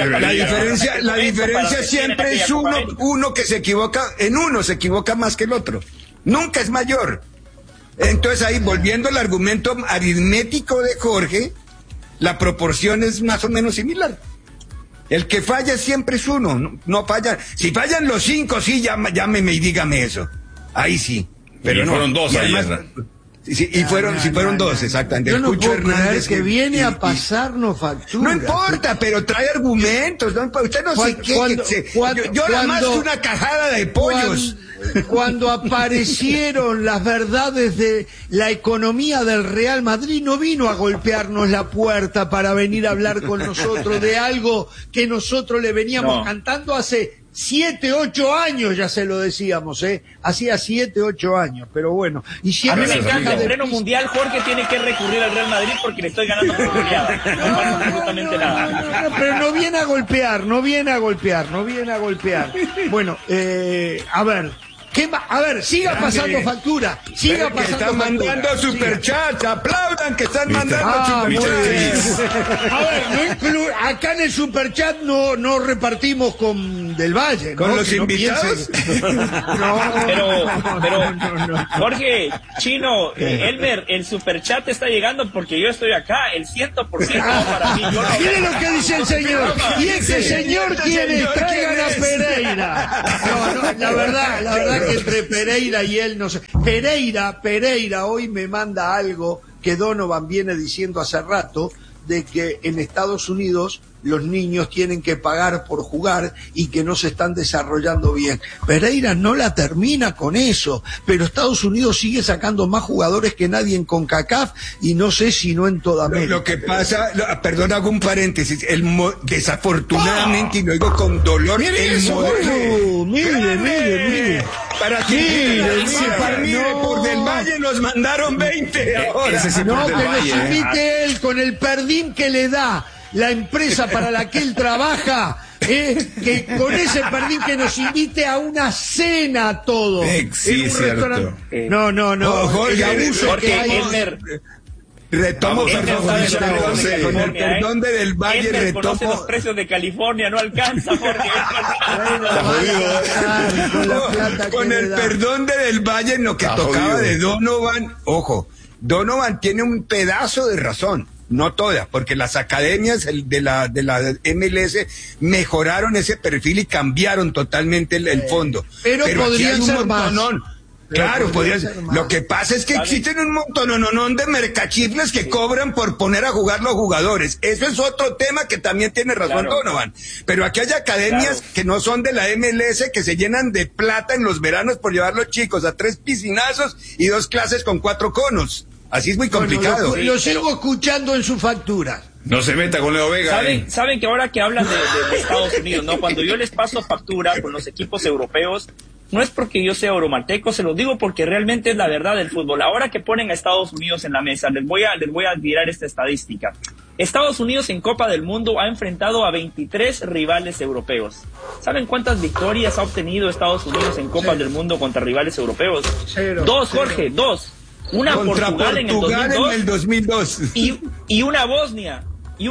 La diferencia siempre es uno que se equivoca, se equivoca más que el otro. Nunca es mayor. Entonces ahí, volviendo al argumento aritmético de Jorge, la proporción es más o menos similar. El que falla siempre es uno, no falla. Si fallan los 5, sí, llámeme y dígame eso. Ahí sí. Pero no, fueron 2 además, fueron 2, exactamente. Yo no puedo creer que viene a pasarnos facturas. No importa, pero trae argumentos. Usted no se queje. Yo nada más una cajada de pollos. Cuando aparecieron las verdades de la economía del Real Madrid, no vino a golpearnos la puerta para venir a hablar con nosotros de algo que nosotros le veníamos cantando hace 7, 8 años, ya se lo decíamos, hacía 7, 8 años, pero bueno. Y siempre a mí me encanta, en pleno mundial, Jorge tiene que recurrir al Real Madrid porque le estoy ganando por goleada. No pasa absolutamente nada. Pero no viene a golpear. Bueno, a ver, A ver, siga pasando factura. Siga pasando están mandando superchats. Aplaudan que están mandando superchats. A ver, acá en el superchat no repartimos con Del Valle. ¿Con los que invitados? Pero, Jorge, Chino, Elmer, el superchat está llegando porque yo estoy acá. El 100% para mí. Mire lo que dice el señor. Y este señor quiere traigan a Pereira. No, la verdad que entre Pereira y él no sé. Pereira hoy me manda algo que Donovan viene diciendo hace rato, de que en Estados Unidos los niños tienen que pagar por jugar y que no se están desarrollando bien. Pereira no la termina con eso, pero Estados Unidos sigue sacando más jugadores que nadie en CONCACAF y no sé si no en toda América. Lo que pasa, perdón, hago un paréntesis, desafortunadamente, y lo digo con dolor, mire eso, mire. Para que por Del Valle nos mandaron 20 ahora. No, que nos invite él con el perdín que le da la empresa para la que él trabaja, que con ese perdín que nos invite a una cena a todos. Sí, en un restaurante. No. Jorge, el abuso que hay. Retomo, con el perdón de Del Valle, conoce los precios de California, no alcanza, Jorge. Con el perdón de Del Valle, en lo que tocaba de Donovan, ojo, Donovan tiene un pedazo de razón. No todas, porque las academias de la MLS mejoraron ese perfil y cambiaron totalmente el fondo. Pero podrían ser más. Claro, podrían ser. Lo que pasa es que existen un montón de mercachifles que cobran por poner a jugar los jugadores. Eso es otro tema que también tiene razón Donovan. Pero aquí hay academias que no son de la MLS que se llenan de plata en los veranos por llevar los chicos a 3 piscinazos y 2 clases con 4 conos. Así es muy complicado. Lo sigo escuchando en su factura. No se meta con Leo Vega. ¿Saben que ahora que hablan de Estados Unidos, no? Cuando yo les paso factura con los equipos europeos, no es porque yo sea euromanteco, se los digo porque realmente es la verdad del fútbol. Ahora que ponen a Estados Unidos en la mesa, les voy a tirar esta estadística. Estados Unidos en Copa del Mundo ha enfrentado a 23 rivales europeos. ¿Saben cuántas victorias ha obtenido Estados Unidos en Copa del Mundo contra rivales europeos? 2, Jorge, 2. Una contra Portugal en el 2002 y una Bosnia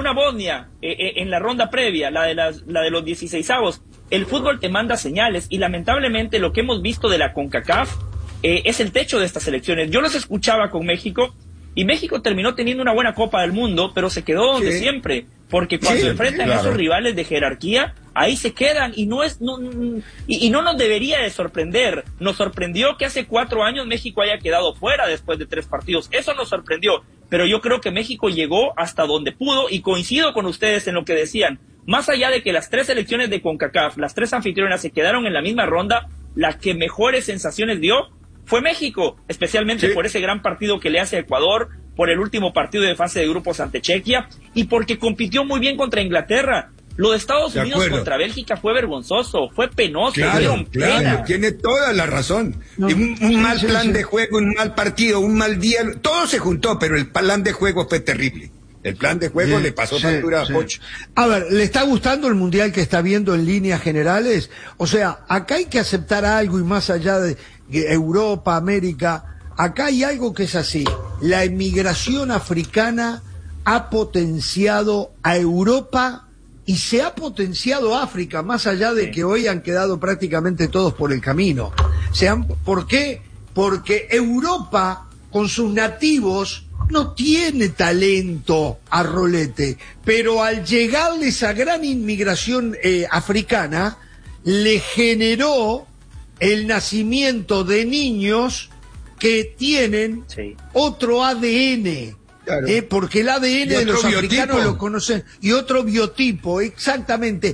en la ronda previa, la de los 16avos. El fútbol te manda señales y lamentablemente lo que hemos visto de la CONCACAF es el techo de estas selecciones. Yo los escuchaba con México y México terminó teniendo una buena Copa del Mundo, pero se quedó donde siempre, porque cuando enfrentan a esos rivales de jerarquía, ahí se quedan y no nos debería de sorprender. Nos sorprendió que hace 4 años México haya quedado fuera después de 3 partidos. Eso nos sorprendió, pero yo creo que México llegó hasta donde pudo y coincido con ustedes en lo que decían. Más allá de que las 3 selecciones de CONCACAF, las 3 anfitrionas se quedaron en la misma ronda, la que mejores sensaciones dio fue México, especialmente por ese gran partido que le hace a Ecuador, por el último partido de fase de grupos ante Chequia y porque compitió muy bien contra Inglaterra. Lo de Estados Unidos contra Bélgica fue vergonzoso, fue penoso. Claro, tiene toda la razón. Un mal plan de juego, un mal partido, un mal día, todo se juntó, pero el plan de juego fue terrible. El plan de juego le pasó factura a Pocho. A ver, ¿le está gustando el mundial que está viendo en líneas generales? O sea, acá hay que aceptar algo y más allá de Europa, América, acá hay algo que es así. La emigración africana ha potenciado a Europa y se ha potenciado a África, más allá de que hoy han quedado prácticamente todos por el camino. ¿Por qué? Porque Europa, con sus nativos, no tiene talento a rolete, pero al llegarle esa gran inmigración africana, le generó el nacimiento de niños que tienen otro ADN, porque el ADN de los africanos lo conocen, y otro biotipo, exactamente.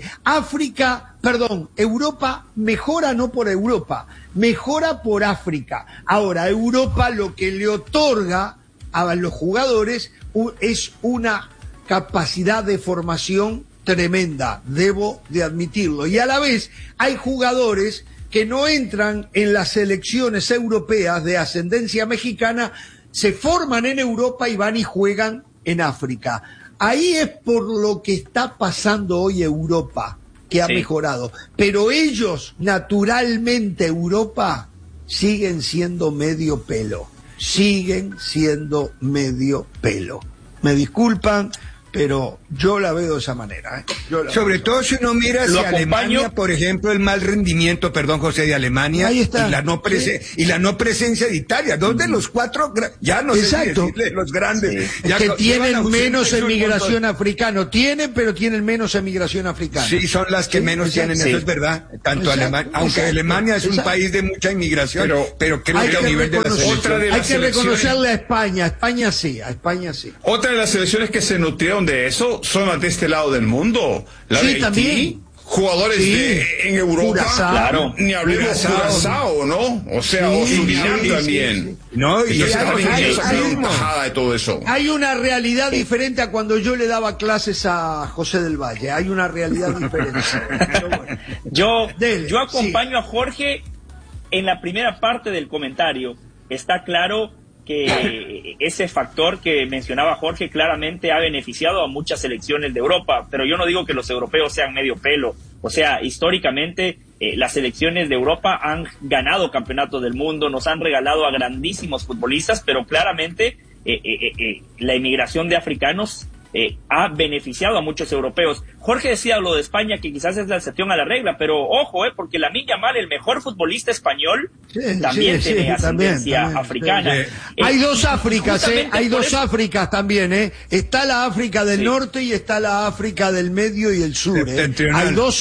Europa mejora no por Europa, mejora por África. Ahora, Europa lo que le otorga a los jugadores es una capacidad de formación tremenda, debo de admitirlo. Y a la vez hay jugadores que no entran en las selecciones europeas de ascendencia mexicana, se forman en Europa y van y juegan en África. Ahí es por lo que está pasando hoy Europa, que ha mejorado. Pero ellos, naturalmente, Europa, siguen siendo medio pelo. Me disculpan, pero yo la veo de esa manera. Sobre todo si uno mira hacia Alemania, por ejemplo, el mal rendimiento, perdón, José, de Alemania, y la no presencia de Italia, dos de los cuatro, ya no sé si decirle los grandes. Sí. Ya que tienen menos emigración africana, pero tienen menos emigración africana. Sí, son las que menos tienen, eso es verdad, tanto Alemania, aunque Alemania es un país de mucha inmigración, pero creo que a nivel de la selección. Hay que reconocerle a España sí. Otra de las selecciones que se nutrieron de eso son las de este lado del mundo. La de Haití, también. Jugadores en Europa, Curazao, ni hablemos de Curazao, ¿no? O sea, o Surinam también. No, y hay tajada de todo eso. Hay una realidad diferente a cuando yo le daba clases a José del Valle. Hay una realidad diferente. Bueno. Yo acompaño a Jorge en la primera parte del comentario. Está claro que ese factor que mencionaba Jorge claramente ha beneficiado a muchas selecciones de Europa, pero yo no digo que los europeos sean medio pelo. O sea, históricamente las selecciones de Europa han ganado campeonatos del mundo, nos han regalado a grandísimos futbolistas, pero claramente la inmigración de africanos ha beneficiado a muchos europeos. Jorge decía lo de España, que quizás es la excepción a la regla, pero ojo, porque Lamine Yamal, el mejor futbolista español, también tiene ascendencia africana. Hay dos Áfricas, hay dos Áfricas también, Está la África del norte y está la África del medio y el sur, Hay dos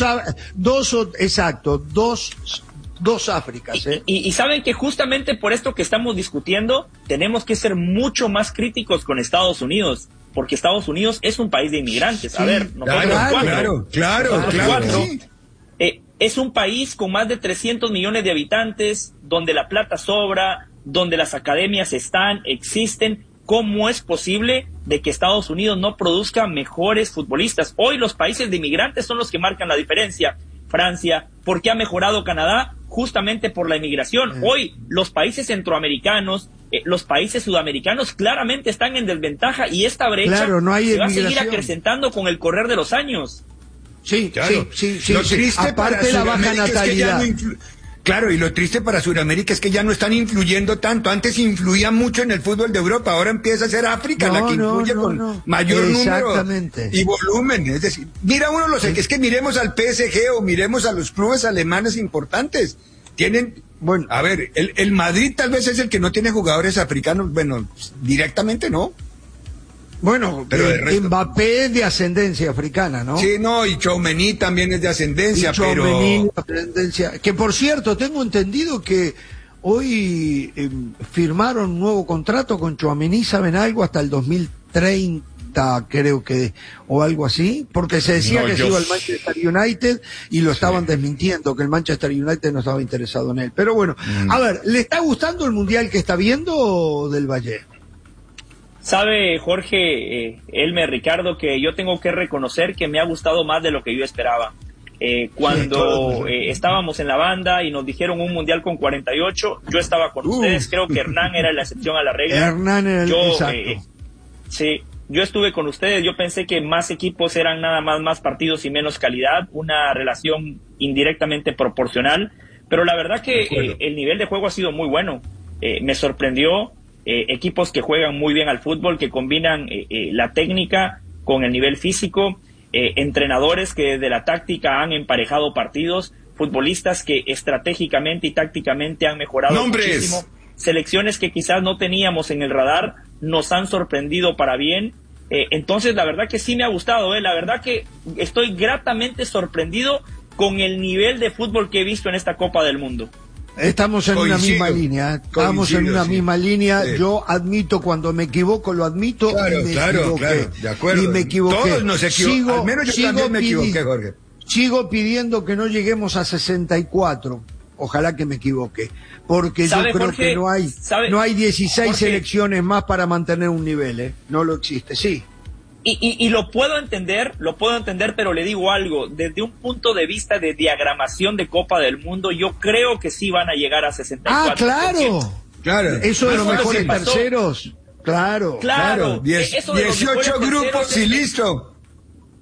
Áfricas, y saben que justamente por esto que estamos discutiendo, tenemos que ser mucho más críticos con Estados Unidos, porque Estados Unidos es un país de inmigrantes. A ver, nosotros cuatro, es un país con más de 300 millones de habitantes, donde la plata sobra, donde las academias existen. ¿Cómo es posible de que Estados Unidos no produzca mejores futbolistas? Hoy los países de inmigrantes son los que marcan la diferencia. Francia, ¿por qué ha mejorado Canadá? Justamente por la inmigración. Hoy los países centroamericanos, los países sudamericanos claramente están en desventaja, y esta brecha se va a seguir acrecentando con el correr de los años. Sí. Lo triste aparte de la baja natalidad. Claro, y lo triste para Sudamérica es que ya no están influyendo tanto. Antes influía mucho en el fútbol de Europa, ahora empieza a ser África la que influye con mayor número y volumen. Es decir, mira uno es que miremos al PSG o miremos a los clubes alemanes importantes. Tienen, a ver, el Madrid tal vez es el que no tiene jugadores africanos, directamente no. Bueno, pero Mbappé es de ascendencia africana, ¿no? Sí, y Tchouaméni también es de ascendencia, que por cierto, tengo entendido que hoy firmaron un nuevo contrato con Tchouaméni, ¿saben algo? Hasta el 2030, creo que, o algo así, porque se decía que se iba al Manchester United y lo estaban desmintiendo, que el Manchester United no estaba interesado en él. Pero bueno, a ver, ¿le está gustando el Mundial que está viendo del Valle? Sabe, Jorge, Elmer, Ricardo, que yo tengo que reconocer que me ha gustado más de lo que yo esperaba. Cuando estábamos en la banda y nos dijeron un mundial con 48, yo estaba con ustedes. Creo que Hernán era la excepción a la regla. Hernán era exacto. Yo estuve con ustedes. Yo pensé que más equipos eran nada más partidos y menos calidad, una relación indirectamente proporcional. Pero la verdad que el nivel de juego ha sido muy bueno. Me sorprendió. Equipos que juegan muy bien al fútbol, que combinan la técnica con el nivel físico, entrenadores que desde la táctica han emparejado partidos, futbolistas que estratégicamente y tácticamente han mejorado muchísimo, selecciones que quizás no teníamos en el radar, nos han sorprendido para bien. Entonces la verdad que sí me ha gustado, la verdad que estoy gratamente sorprendido con el nivel de fútbol que he visto en esta Copa del Mundo. Estamos en una misma línea, misma línea. Yo admito cuando me equivoco, lo admito. Claro, de acuerdo. Y me equivoqué. Todos nos equivocamos. Al menos yo también me equivoqué, Jorge. Sigo pidiendo que no lleguemos a 64. Ojalá que me equivoque, porque yo creo Jorge, que no hay 16 Jorge, selecciones más para mantener un nivel, no lo existe, sí. Y lo puedo entender, pero le digo algo, desde un punto de vista de diagramación de Copa del Mundo, yo creo que sí van a llegar a 64. Claro. Eso de los mejores terceros, claro. 18 grupos y listo.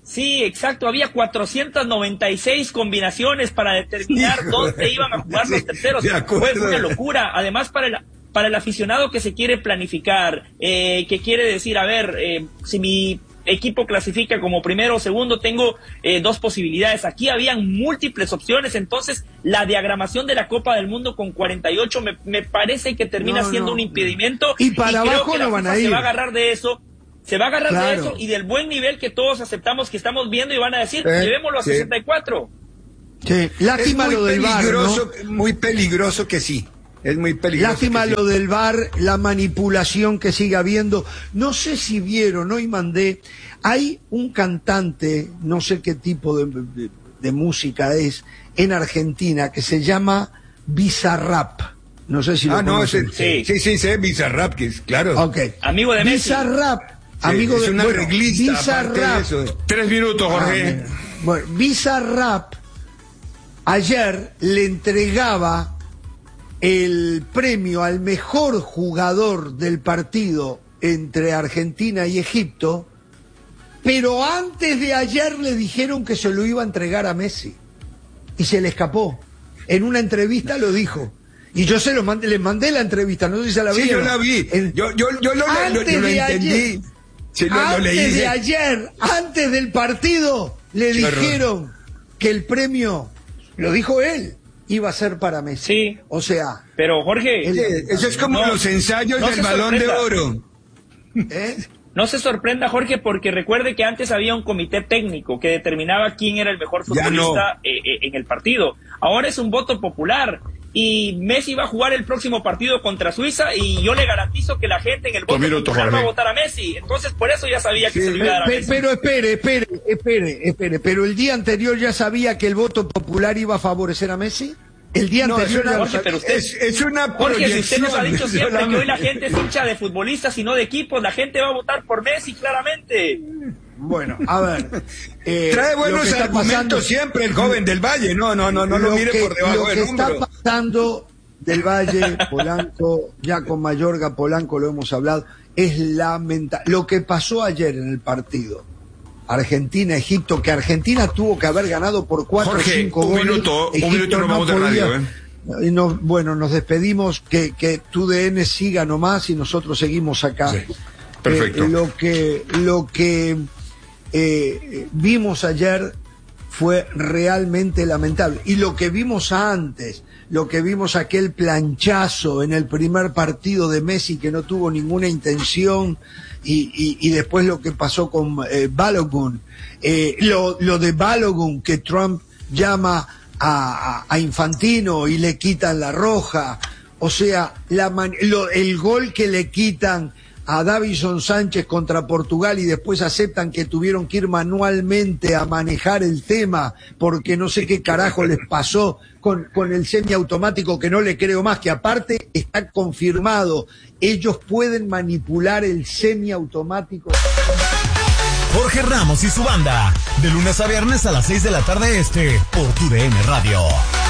Sí, exacto, había 496 combinaciones para determinar dónde iban a jugar los terceros. Fue una locura, además para el aficionado que se quiere planificar, que quiere decir, a ver, si mi equipo clasifica como primero o segundo, tengo dos posibilidades. Aquí habían múltiples opciones, entonces la diagramación de la Copa del Mundo con 48 me parece que termina siendo un impedimento. Y para abajo creo que no van a ir. Se va a agarrar de eso. Se va a agarrar de eso y del buen nivel que todos aceptamos que estamos viendo y van a decir, llevémoslo a 64. Sí, lástima lo del VAR, ¿no? Muy peligroso que sí. Es muy peligroso. Lástima lo del VAR, la manipulación que sigue habiendo. No sé si vieron, hoy mandé, hay un cantante, no sé qué tipo de música es, en Argentina, que se llama Bizarrap. No sé si lo conocen. Sí, Bizarrap, que es, claro. Okay. Amigo de Messi. Bizarrap. Sí, amigo es una reglista. Bizarrap. 3 minutos, Jorge. Bueno, Bizarrap ayer le entregaba el premio al mejor jugador del partido entre Argentina y Egipto, pero antes de ayer le dijeron que se lo iba a entregar a Messi y se le escapó. En una entrevista lo dijo. Y yo les mandé la entrevista, no sé si se la vieron. Sí, yo la vi. Yo lo entendí. Antes del partido, le dijeron que el premio, lo dijo él, iba a ser para Messi. Sí. O sea. Pero Jorge. Eso es como los ensayos del Balón de Oro. No se sorprenda, Jorge, porque recuerde que antes había un comité técnico que determinaba quién era el mejor futbolista en el partido. Ahora es un voto popular. Y Messi va a jugar el próximo partido contra Suiza y yo le garantizo que la gente en el voto popular va a votar a Messi. Entonces por eso ya sabía que se lo iba a dar a Messi. Pero espere. ¿Pero el día anterior ya sabía que el voto popular iba a favorecer a Messi? El día anterior ya Jorge, pero usted, es una Jorge, si usted nos ha dicho siempre que hoy la gente es hincha de futbolistas y no de equipos, la gente va a votar por Messi claramente. Bueno, a ver. Trae buenos argumentos siempre el joven del Valle. No lo mire por debajo del hombro. Lo que está pasando del Valle, Polanco, ya con Mayorga, Polanco lo hemos hablado, es lamentable. Lo que pasó ayer en el partido Argentina-Egipto, que Argentina tuvo que haber ganado por 4 o 5 goles. Un minuto nos vamos de radio, Y bueno, nos despedimos, que TUDN siga nomás y nosotros seguimos acá. Sí. Perfecto. Lo que vimos ayer fue realmente lamentable. Y lo que vimos antes, lo que vimos aquel planchazo en el primer partido de Messi que no tuvo ninguna intención, y después lo que pasó con Balogun, lo de Balogun, que Trump llama a Infantino y le quitan la roja, o sea, el gol que le quitan a Davinson Sánchez contra Portugal y después aceptan que tuvieron que ir manualmente a manejar el tema porque no sé qué carajo les pasó con el semiautomático, que no le creo más, que aparte está confirmado, ellos pueden manipular el semiautomático. Jorge Ramos y su banda, de lunes a viernes a las 6 de la tarde por TUDN Radio.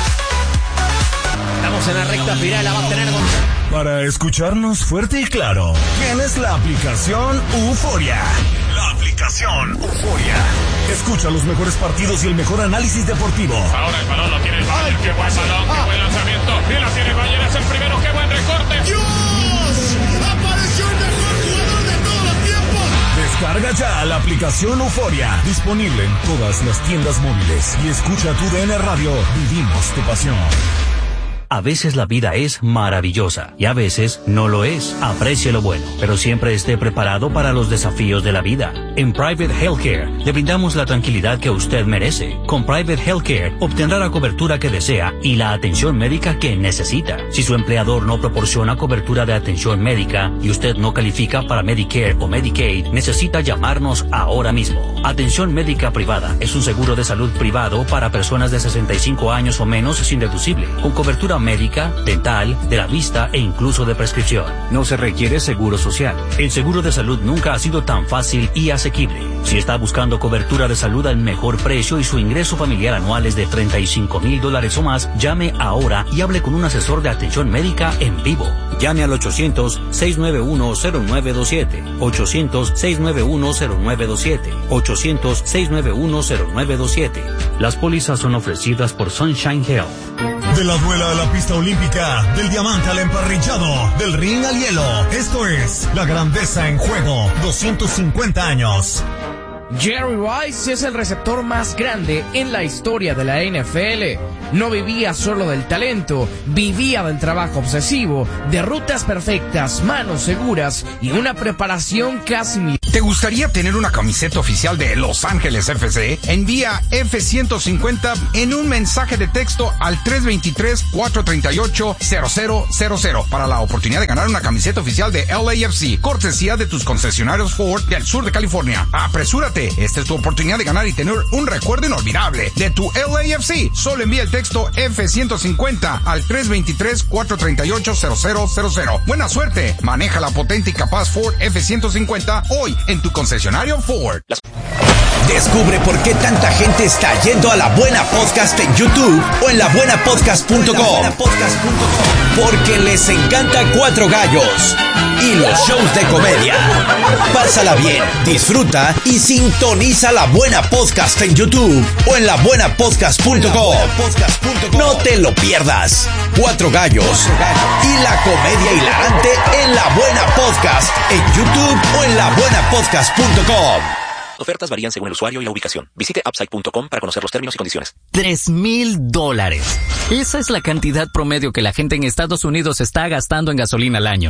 Estamos en la recta final, la va a tener Para escucharnos fuerte y claro, tienes la aplicación Euforia. La aplicación Euforia. Escucha los mejores partidos y el mejor análisis deportivo. Ahora el balón lo tiene el Bayern. Qué buen balón, qué buen lanzamiento. Y la tiene el Bayern, es el primero, qué buen recorte. ¡Dios! ¡Apareció el mejor jugador de todos los tiempos! Descarga ya la aplicación Euforia. Disponible en todas las tiendas móviles. Y escucha TUDN Radio. Vivimos tu pasión. A veces la vida es maravillosa y a veces no lo es. Aprecie lo bueno, pero siempre esté preparado para los desafíos de la vida. En Private Healthcare le brindamos la tranquilidad que usted merece. Con Private Healthcare obtendrá la cobertura que desea y la atención médica que necesita. Si su empleador no proporciona cobertura de atención médica y usted no califica para Medicare o Medicaid, necesita llamarnos ahora mismo. Atención médica privada es un seguro de salud privado para personas de 65 años o menos sin deducible, con cobertura cobertura médica, dental, de la vista e incluso de prescripción. No se requiere seguro social. El seguro de salud nunca ha sido tan fácil y asequible. Si está buscando cobertura de salud al mejor precio y su ingreso familiar anual es de $35,000 o más, llame ahora y hable con un asesor de atención médica en vivo. Llame al 800-691-0927. 800-691-0927. 800-691-0927. Las pólizas son ofrecidas por Sunshine Health. De la duela a la pista olímpica, del diamante al emparrillado, del ring al hielo. Esto es La Grandeza en Juego, 250 años. Jerry Rice es el receptor más grande en la historia de la NFL. No vivía solo del talento, vivía del trabajo obsesivo, de rutas perfectas, manos seguras y una preparación casi militar. ¿Te gustaría tener una camiseta oficial de Los Ángeles FC? Envía F-150 en un mensaje de texto al 323-438-0000 para la oportunidad de ganar una camiseta oficial de LAFC, cortesía de tus concesionarios Ford del sur de California. ¡Apresúrate! Esta es tu oportunidad de ganar y tener un recuerdo inolvidable de tu LAFC. Solo envía el texto F-150 al 323-438-0000. ¡Buena suerte! Maneja la potente y capaz Ford F-150 hoy en tu concesionario Ford. Descubre por qué tanta gente está yendo a La Buena Podcast en YouTube o en labuenapodcast.com. Porque les encanta Cuatro Gallos y los shows de comedia. Pásala bien, disfruta y sintoniza La Buena Podcast en YouTube o en labuenapodcast.com. No te lo pierdas. Cuatro Gallos y la comedia hilarante en La Buena Podcast en YouTube o en labuenapodcast.com. Ofertas varían según el usuario y la ubicación. Visite upside.com para conocer los términos y condiciones. $3,000. Esa es la cantidad promedio que la gente en Estados Unidos está gastando en gasolina al año.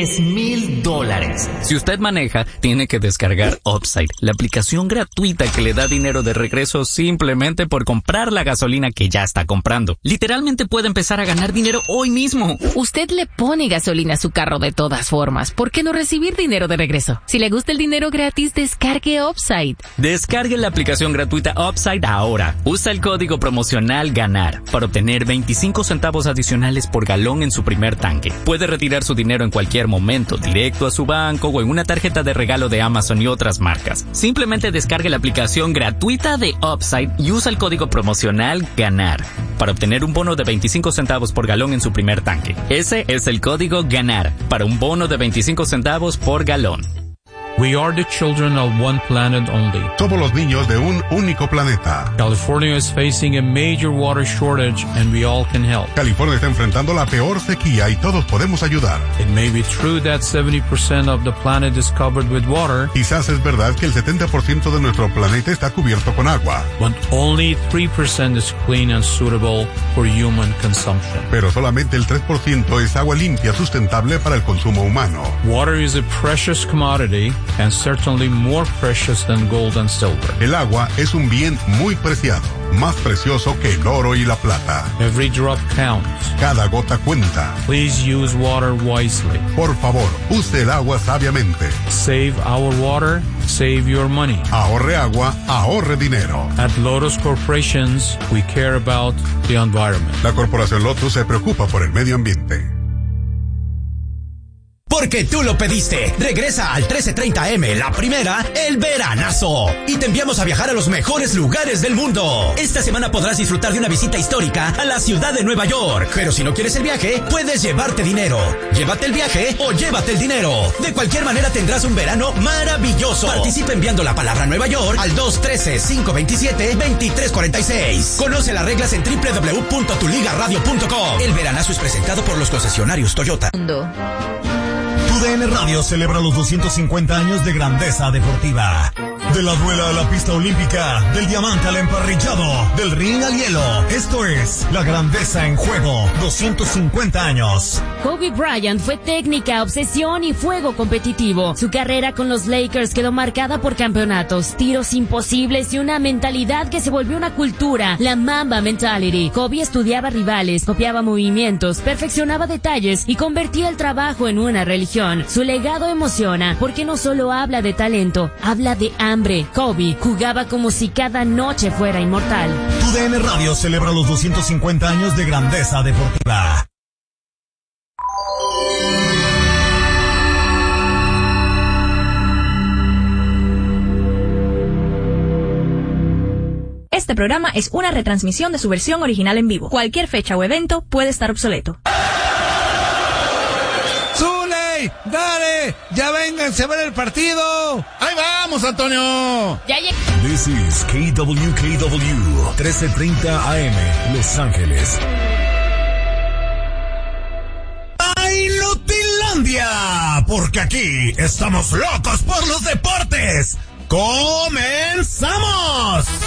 $3,000. Si usted maneja, tiene que descargar Upside, la aplicación gratuita que le da dinero de regreso simplemente por comprar la gasolina que ya está comprando. Literalmente puede empezar a ganar dinero hoy mismo. Usted le pone gasolina a su carro de todas formas. ¿Por qué no recibir dinero de regreso? Si le gusta el dinero gratis, descargue Upside. Descargue la aplicación gratuita Upside ahora. Usa el código promocional GANAR para obtener 25 centavos adicionales por galón en su primer tanque. Puede retirar su dinero en cualquier momento, directo a su banco o en una tarjeta de regalo de Amazon y otras marcas. Simplemente descargue la aplicación gratuita de Upside y usa el código promocional GANAR para obtener un bono de 25 centavos por galón en su primer tanque. Ese es el código GANAR para un bono de 25 centavos por galón. We are the children of one planet only. Somos los niños de un único planeta. California is facing a major water shortage and we all can help. California está enfrentando la peor sequía y todos podemos ayudar. It may be true that 70% of the planet is covered with water. Quizás es verdad que el 70% de nuestro planeta está cubierto con agua. But only 3% is clean and suitable for human consumption. Pero solamente el 3% es agua limpia sustentable para el consumo humano. Water is a precious commodity and certainly more precious than gold and silver. El agua es un bien muy preciado, más precioso que el oro y la plata. Every drop counts. Cada gota cuenta. Please use water wisely. Por favor, use el agua sabiamente. Save our water, save your money. Ahorre agua, ahorre dinero. At Lotus Corporations, we care about the environment. La corporación Lotus se preocupa por el medio ambiente. Porque tú lo pediste. Regresa al 1330M, la primera, el veranazo. Y te enviamos a viajar a los mejores lugares del mundo. Esta semana podrás disfrutar de una visita histórica a la ciudad de Nueva York. Pero si no quieres el viaje, puedes llevarte dinero. Llévate el viaje o llévate el dinero. De cualquier manera tendrás un verano maravilloso. Participa enviando la palabra Nueva York al 213-527-2346. Conoce las reglas en www.tuligaradio.com. El veranazo es presentado por los concesionarios Toyota. TUDN Radio celebra los 250 años de grandeza deportiva. De la duela a la pista olímpica, del diamante al emparrillado, del ring al hielo. Esto es La Grandeza en Juego, 250 años. Kobe Bryant fue técnica, obsesión y fuego competitivo. Su carrera con los Lakers quedó marcada por campeonatos, tiros imposibles y una mentalidad que se volvió una cultura, la Mamba Mentality. Kobe estudiaba rivales, copiaba movimientos, perfeccionaba detalles y convertía el trabajo en una religión. Su legado emociona porque no solo habla de talento, habla de hambre. Kobe jugaba como si cada noche fuera inmortal. Tu DN Radio celebra los 250 años de grandeza deportiva. Este programa es una retransmisión de su versión original en vivo. Cualquier fecha o evento puede estar obsoleto. ¡Zuley! ¡Dale! ¡Ya vénganse a ver el partido! ¡Ahí vamos, Antonio! Ya llegué. This is KWKW 1330 AM, Los Ángeles. ¡Inutilandia! Porque aquí estamos locos por los deportes. ¡Comenzamos!